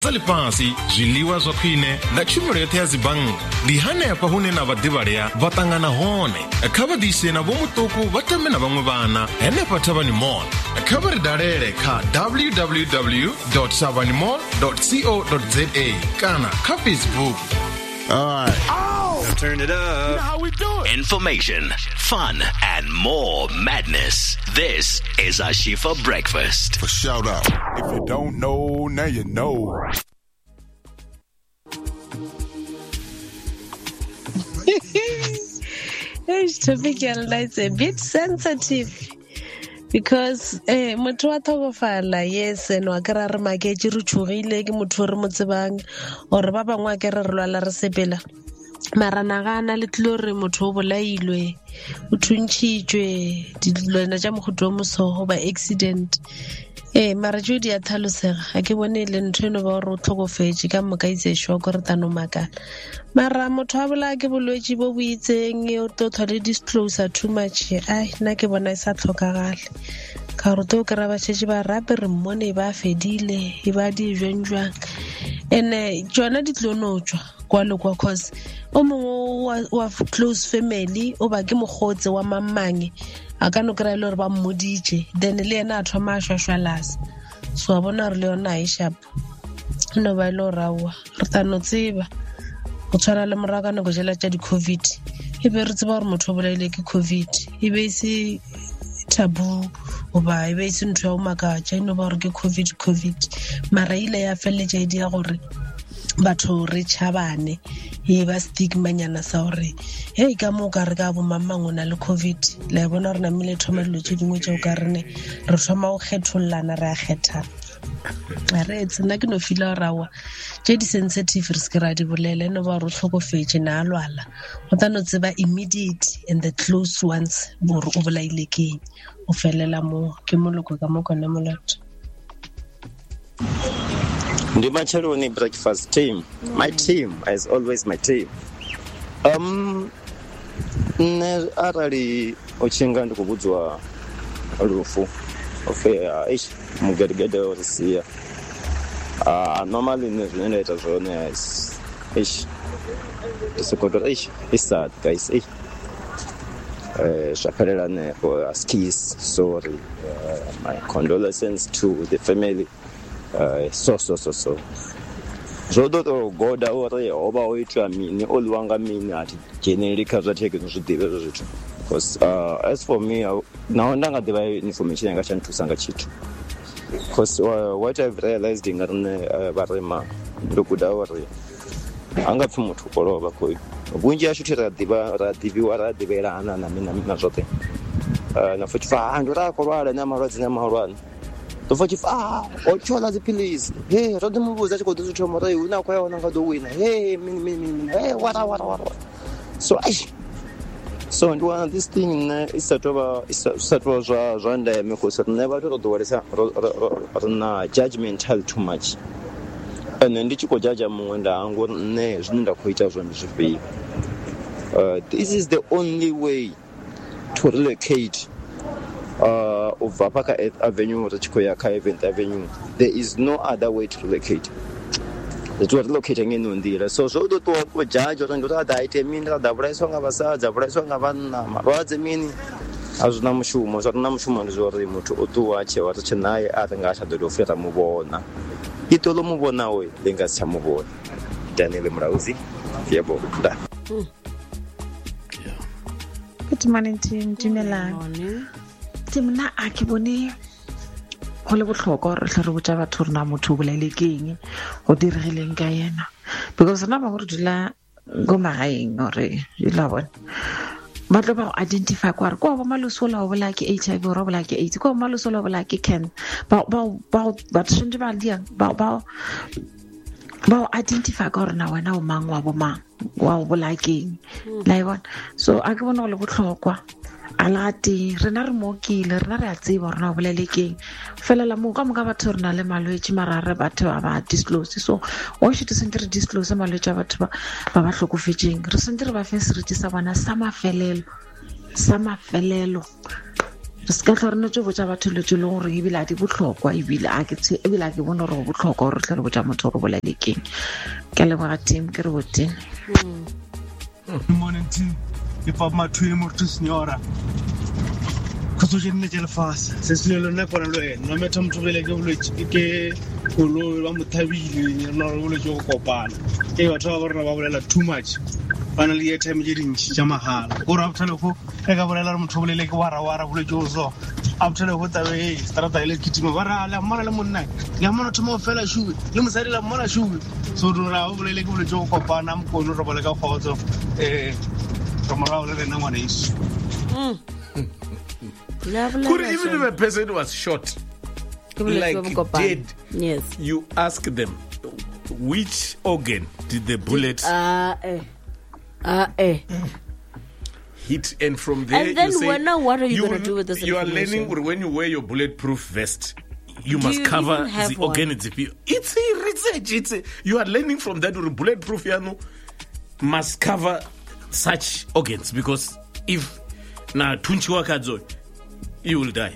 Salipasi, ziliwa za khwine na tshumelo yoṱhe ya dzibannga ndi hanefha hune na vhaḓivhalea vha ṱangana hone. Kha vha ḓise na vho muṱuku vha tambe na vhaṅwe vhana henefha Thavhani Mall. Kha vha ri dalele kha www.thavanimall.co.za kana kha Facebook. All right. Now turn it up. You know how we do it. Information, fun, and more madness. This is Ashifa Breakfast. For shout out. If you don't know, now you know. This topic is a bit sensitive because motho wa thogofala yes no akara re maketse re tshogile ke motho re mo tsebang or ba bangwe ke re lwala re sepela marana gana le tlilo re motho o bolailwe o thuntshitswe dilwana tša mogoto mo soho ba accident mara jo di a thalosega ga ke bone le ntho eno ba re o tlhokofetse ka moka itse shoko re tano makala mara motho a bola ke bolwetse bo buitseng o to thole disclosure too much ai nna ke bona sa tlhokagale ka re to kra ba tshetse ba rape re mmone ba fedile e ba di jwenjwang ene jona di tlonotswa kwa lo kwa cause o mongwe wa close family o ba ke mogotse wa mammange a ka no kra ile re ba mmoditse then le ena a thoma shwashwalasa so a bona re le yona e sharp no ba lo rawa re tano tseba o tshwana le moraka go jela tša di covid e be re tseba gore motho o bolaile ke covid e be se tabu o ba e be se ntho ya o makatša eno ba gore ke covid mara ile ya felletša e dia gore batho re tšhabane e ba stigmanyana sa gore hey ka mo ka re ka bo mamang o na le covid la bona re namile thoma dilo tše dingwe tšeo ka rene re thoma go kgethollana re a kgethana are tsena ke no fila rawa tše di sensitive re se ra di bolela eno ba re tlhokofetse na a lwala o tla no tseba immediate and the close ones bore o bolaile keng o felela mo ke moloko ka mo kone molato Ndi Macheloni breakfast team. My team, as always my team. Ne arali ochinga ndikubudzwa lufu ofea mugedegede orisiya. Normally nezvine ita zvone disekoto is sad guys. Shakarela ne for skis sorry. My condolences to the family. So Zodo goda ore oba oitwa mini oluwanga mini ati generally kazwa take nozvidive zvithu because as for me now ndanga diva information yanga chantusanga chitu because what I've realized ngarine varema ndokuda ore anga pfi muthu kolova koyo bunji ya shuthi radiviwa na mina zwote na futhi fa ando ra kolwala na malwadze to futhi ochola zipilisi hey rode mubuza chiko ḓo thoma rai una kwa yona nga ḓo wina hey mini hey wara so and one this thing is sort of zwa ndeme because never to ḓo walesa na judgmental too much and ndi chiko judge muṅwe ndango nne zwine nda khou ita zwone zwifhio this is the only way to relocate of Vapaka Avenue to Chikoya Event Avenue. There is no other way to relocate. It's what locating in Undira. So do to judge or another item, the Bresson of Asa, the Bresson of Anna, what's the meaning? As Namushu, was Namushuman to watch or to Chennai at Angasa do Feta Mubona. Itolo Mubona, Lingas Samubo, Daniel Mrauzi, Fiabo. Good morning, Team Jimela. Timna a ke bone go le botlhokwa re tle re botsa batho rena motho o bolaile keng go diregileng ka yena because na ba go dula go magaeng ore ila bona ba tlo ba identify kwa re kwa ba malosola o bola ke HIV or o bola ke AIDS kwa malosola o bola ke can ba tshwantse ba dia ba identify ka rena wena o mang wa bo mang wa o bola keng la bona so a ke bona go le botlhokwa alati rena re mokile rena re a tseba rena o bolele keng fela la mo ka moka batho rena le malwetse marare batho ba disclose so o should sent re disclose malwetse batho ba hlokofetseng re sent re ba fe seriti sa bona sa mafelelo se ka tlhore tse botsa batho le tse le gore ebile a di botlhokwa ebile a ke bona gore go botlhokwa gore tle re botsa motho gore bolele keng ke leboga team ke re boteng. Good morning team. Ke pa mathuye mortu senyora go tsoje nne tse lefase se se le nna kona le wena no metha motho bele ke bolwetse ke kolo ba mothabile no re bolwetse go kopana ke batho ba bona ba bolela too much bana le time je dintsi tsa mahala go ra bothele go e ka bolela motho bolele ke wara bolwetse go zo a bothele go tabe strata ile kitima ba ra la mona le monna ya mona thomo fela shuwe le mosadi la mona shuwe so do ra bolele ke bolwetse go kopana mo kono re bolela ka khotso Could even if a person was shot, like dead, yes, you ask them, which organ did the bullet hit? And from there, and then you say, what are you going to do with this You are information? learning when you wear your bulletproof vest, you must cover the organ. It's a research. You are learning from that. Bulletproof must cover such organs, because if na tunchiwa kadzo, you will die.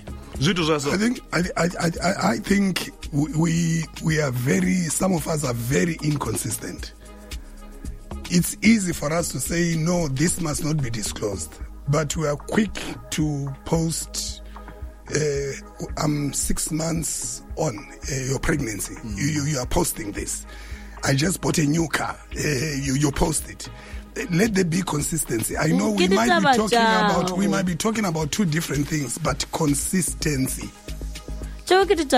I think we are some of us are very inconsistent. It's easy for us to say no, this must not be disclosed, but we are quick to post. I'm 6 months on your pregnancy. You are posting this. I just bought a new car. You post it. Let there be consistency. I know we might be talking about two different things, but consistency. Good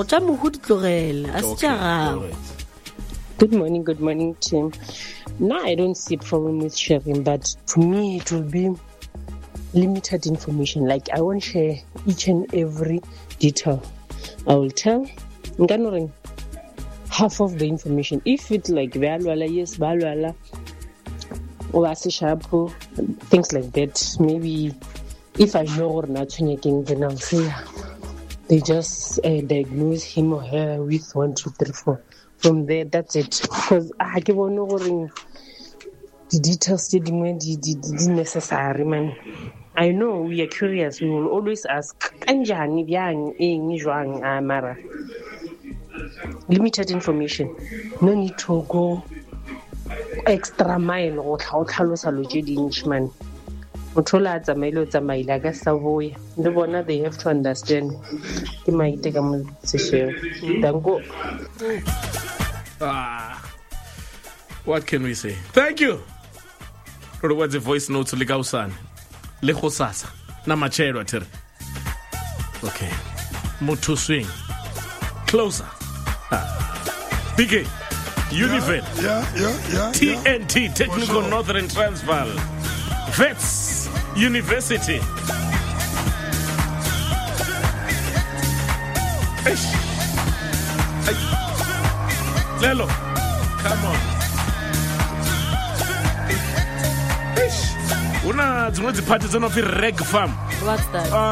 morning, team. Now I don't see a problem with sharing, but for me it will be limited information. Like I won't share each and every detail. I will tell half of the information. If it's like yes, or things like that. Maybe if I know or not, then I'll say they just diagnose him or her with 1, 2, 3, 4. From there, that's it. Because I keep on knowing the details didn't necessary, man. I know we are curious. We will always ask. Limited information. No need to go extra mile go tlhalosa lo je dintsi man motho la tsamaile o tsamaile ka sa boya le bona they have to understand ke maite ka mo sesheng dango. What can we say? Thank you. What's the voice notes le kausana le go sasa na machelo atere. Okay, motho swing closer. PK Univet, yeah. TNT, Technical sure. Northern Transvaal, Vets University. Lelo, come on. Una, it's one of the parties on the reg farm. What's that?